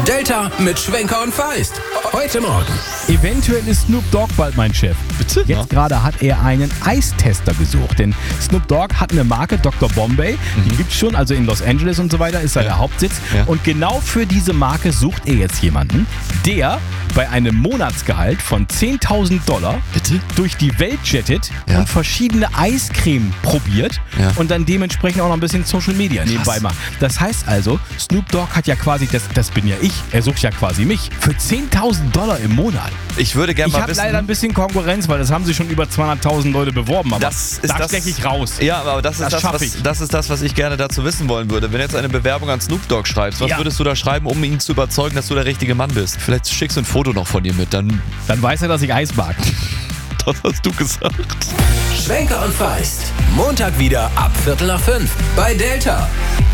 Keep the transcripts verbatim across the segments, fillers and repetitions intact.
Delta mit Schwenker und Feist. Heute Morgen. Eventuell ist Snoop Dogg bald mein Chef. Bitte? Jetzt gerade hat er einen Eistester gesucht. Denn Snoop Dogg hat eine Marke, Doktor Bombay. Mhm. Die gibt's schon, also in Los Angeles und so weiter, ist seine Ja. Hauptsitz. Ja. Und genau für diese Marke sucht er jetzt jemanden, der bei einem Monatsgehalt von zehntausend Dollar Bitte? durch die Welt jettet Ja. und verschiedene Eiscreme probiert Ja. und dann dementsprechend auch noch ein bisschen Social Media nebenbei macht. Das heißt also, Snoop Dogg hat ja quasi, das, das bin ja ich, er sucht ja quasi mich, für zehntausend Dollar im Monat. Ich würde gerne Ich mal habe wissen... leider ein bisschen Konkurrenz, weil das haben sich schon über zweihunderttausend Leute beworben, aber Das ist da das- steche ich raus. Ja, aber das ist Das das, schaff was, ich. das ist das, was ich gerne dazu wissen wollen würde. Wenn du jetzt eine Bewerbung an Snoop Dogg schreibst, was Ja. würdest du da schreiben, um ihn zu überzeugen, dass du der richtige Mann bist? Vielleicht schickst du ein Foto noch von dir mit, dann Dann weiß er, dass ich Eis mag. das hast du gesagt. Schwenker und Feist. Montag wieder ab Viertel nach fünf bei Delta.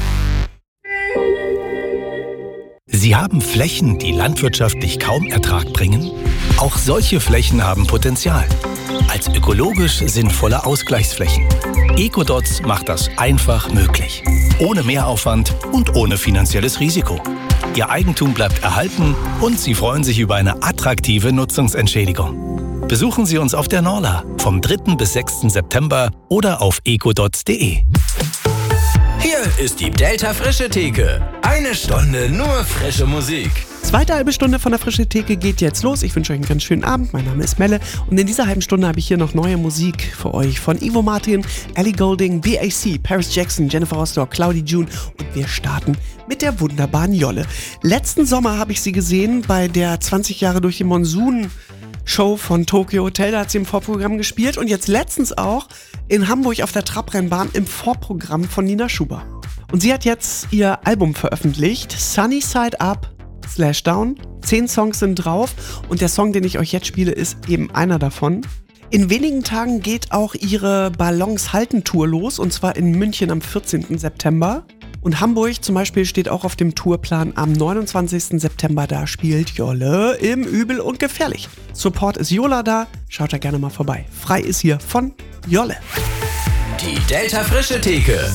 Sie haben Flächen, die landwirtschaftlich kaum Ertrag bringen? Auch solche Flächen haben Potenzial. Als ökologisch sinnvolle Ausgleichsflächen. Ecodots macht das einfach möglich. Ohne Mehraufwand und ohne finanzielles Risiko. Ihr Eigentum bleibt erhalten und Sie freuen sich über eine attraktive Nutzungsentschädigung. Besuchen Sie uns auf der Norla vom dritten bis sechsten September oder auf ecodots punkt de. Hier ist die Delta Frische Theke. Eine Stunde nur frische Musik. Zweite halbe Stunde von der Frische Theke geht jetzt los. Ich wünsche euch einen ganz schönen Abend. Mein Name ist Melle und in dieser halben Stunde habe ich hier noch neue Musik für euch von Ivo Martin, Ellie Goulding, B A C, Paris Jackson, Jennifer Rostock, Claudie June und wir starten mit der wunderbaren Jolle. Letzten Sommer habe ich sie gesehen bei der zwanzig Jahre durch den Monsun Show von Tokyo Hotel, da hat sie im Vorprogramm gespielt und jetzt letztens auch in Hamburg auf der Trabrennbahn im Vorprogramm von Nina Schuber. Und sie hat jetzt ihr Album veröffentlicht, Sunny Side Up Slash Down. Zehn Songs sind drauf und der Song, den ich euch jetzt spiele, ist eben einer davon. In wenigen Tagen geht auch ihre Ballons halten Tour los und zwar in München am vierzehnten September. Und Hamburg zum Beispiel steht auch auf dem Tourplan am neunundzwanzigsten September. Da spielt Jolle im Übel und Gefährlich. Support ist Jola da. Schaut da gerne mal vorbei. Frei ist hier von Jolle. Die Delta Frische Theke.